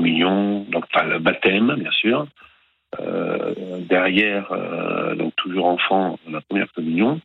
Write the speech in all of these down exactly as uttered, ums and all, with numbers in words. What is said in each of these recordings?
communion, donc enfin, le baptême, bien sûr. Euh, derrière, euh, donc toujours enfant, la première communion.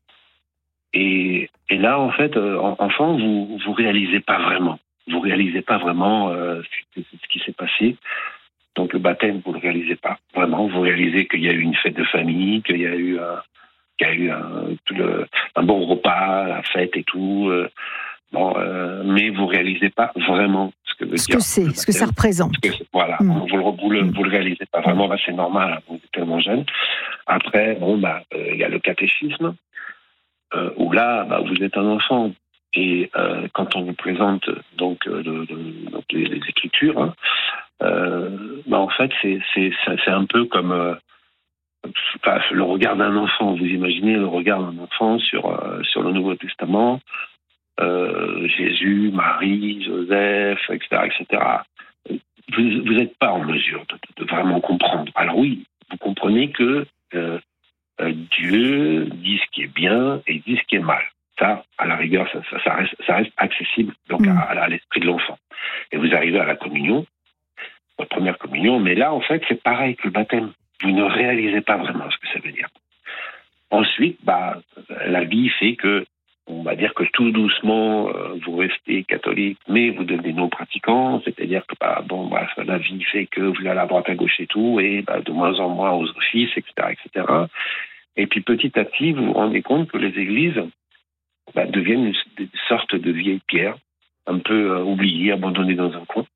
Et, et là, en fait, euh, enfant, vous vous réalisez pas vraiment. Vous réalisez pas vraiment euh, ce, ce qui s'est passé. Donc le baptême, vous le réalisez pas vraiment. Vous réalisez qu'il y a eu une fête de famille, qu'il y a eu, euh, qu'il y a eu un, tout le, un bon repas, la fête et tout. Euh, bon, euh, mais vous réalisez pas vraiment ce que veut ce dire. que c'est, ce que ça représente. Que voilà, mmh. vous, le, vous, le, vous le réalisez pas vraiment. Bah, c'est normal, hein, vous êtes tellement jeune. Après, bon, bah, il euh, y a le catéchisme. Euh, où là, bah, vous êtes un enfant et euh, quand on vous présente donc, euh, de, de, donc les, les Écritures, hein, euh, bah, en fait c'est, c'est, c'est un peu comme euh, enfin, le regard d'un enfant. Vous imaginez le regard d'un enfant sur euh, sur le Nouveau Testament, euh, Jésus, Marie, Joseph, et cetera, et cetera. Vous vous n'êtes pas en mesure de, de vraiment comprendre. Alors oui, vous comprenez que euh, Euh, Dieu dit ce qui est bien et dit ce qui est mal. Ça, à la rigueur, ça, ça, ça, reste, ça reste accessible donc mmh. à, à l'esprit de l'enfant. Et vous arrivez à la communion, votre première communion, mais là, en fait, c'est pareil que le baptême. Vous ne réalisez pas vraiment ce que ça veut dire. Ensuite, bah, la vie fait que, on va dire que tout doucement, euh, vous restez catholique, mais vous devenez non pratiquant, c'est-à-dire que bah, bon, bah, la vie fait que vous allez à droite à gauche et tout, et bah, de moins en moins aux offices, et cetera, et cetera. Et puis petit à petit, vous vous rendez compte que les églises bah, deviennent une, une sorte de vieille pierre, un peu euh, oubliée, abandonnée dans un coin.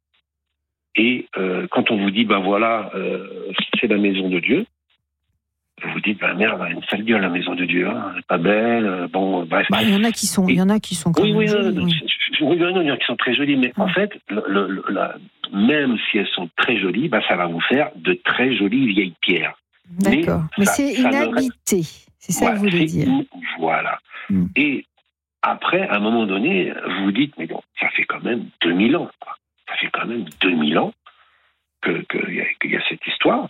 Et euh, quand on vous dit, ben bah, voilà, euh, c'est la maison de Dieu, vous vous dites, ben bah, merde, elle a une sale gueule la maison de Dieu, hein, elle n'est pas belle, euh, bon, bref. Bah, il y en a qui sont, il y en a qui sont quand oui, même oui, jolies. Euh, oui, oui, non, il y en a qui sont très jolies, mais mmh. en fait, le, le, la, même si elles sont très jolies, bah, ça va vous faire de très jolies vieilles pierres. D'accord, mais, mais ça, c'est ça inhabité, reste... c'est ça voilà, que vous voulez dire. Voilà. Mmh. Et après, à un moment donné, vous vous dites, mais bon, ça fait quand même deux mille ans, quoi. Ça fait quand même deux mille ans qu'il que y, a, y a cette histoire.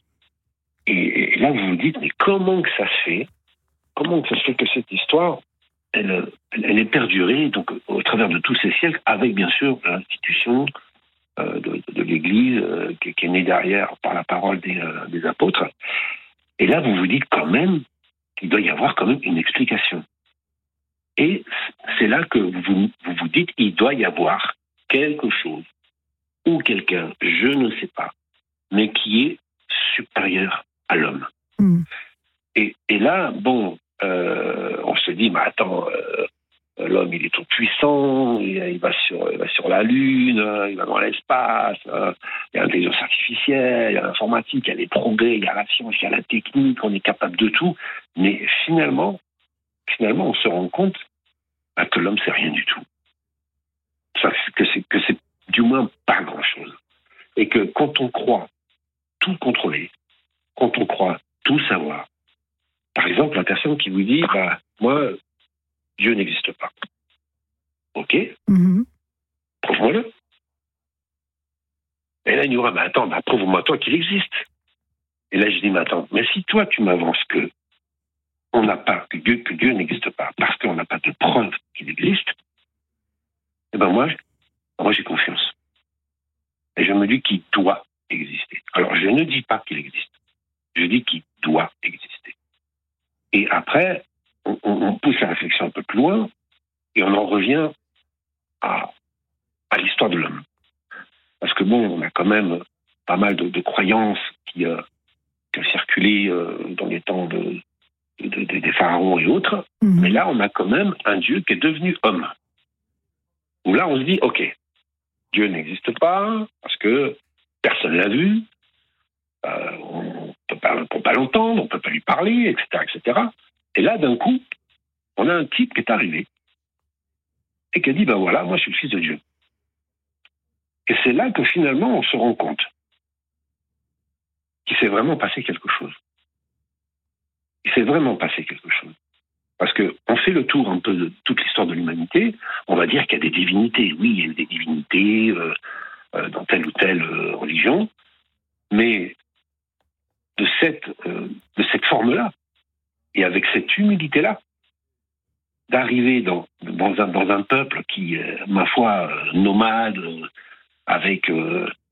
Et, et là, vous vous dites, mais comment que ça se fait Comment que ça se fait que cette histoire, elle, elle, elle est perdurée donc, au travers de tous ces siècles, avec bien sûr l'institution euh, de, de l'Église euh, qui, qui est née derrière par la parole des, euh, des apôtres. Et là, vous vous dites quand même qu'il doit y avoir quand même une explication. Et c'est là que vous vous, vous dites il doit y avoir quelque chose ou quelqu'un, je ne sais pas, mais qui est supérieur à l'homme. Mmh. Et, et là, bon, euh, on se dit, mais attends, euh, l'homme, il est tout puissant, il, il, va sur, il va sur la Lune, il va dans l'espace, euh, il y a l'intelligence artificielle, il y a l'informatique, il y a les progrès, il y a la science, il y a la technique, on est capable de tout. Mais finalement, finalement, on se rend compte bah, que l'homme, c'est rien du tout. Ça, que, c'est, que c'est du moins pas grand-chose. Et que quand on croit tout contrôler, quand on croit tout savoir, par exemple, la personne qui vous dit, bah, moi, Dieu n'existe pas. Ok, mm-hmm. Prouve-moi-le. Et là, il nous dira, bah, attends, bah, prouve-moi toi qu'il existe. Et là, je dis, mais attends, mais si toi, tu m'avances que on n'a pas, que Dieu, que Dieu n'existe pas, parce qu'on n'a pas de preuve qu'il existe, eh ben moi, moi, j'ai confiance. Et je me dis qu'il doit exister. Alors, je ne dis pas qu'il existe. Je dis qu'il doit exister. Et après, on, on pousse la réflexion un peu plus loin, et on en revient à, à l'histoire de l'homme. Parce que bon, on a quand même pas mal de, de croyances qui, euh, qui ont circulé euh, dans les temps de, de, de, des pharaons et autres, mmh. mais là, on a quand même un Dieu qui est devenu homme. Où là, on se dit, ok, Dieu n'existe pas, parce que personne ne l'a vu, euh, on ne peut pas l'entendre, on ne peut pas lui parler, et cetera, et cetera. Et là, d'un coup, on a un type qui est arrivé et qui a dit, ben voilà, moi je suis le fils de Dieu. Et c'est là que finalement on se rend compte qu'il s'est vraiment passé quelque chose. Il s'est vraiment passé quelque chose. Parce qu'on fait le tour un peu de toute l'histoire de l'humanité, on va dire qu'il y a des divinités. Oui, il y a eu des divinités euh, euh, dans telle ou telle euh, religion, mais de cette, euh, de cette forme-là, et avec cette humilité-là, d'arriver dans, dans, un, dans un peuple qui, euh, ma foi, euh, nomade, euh, avec euh,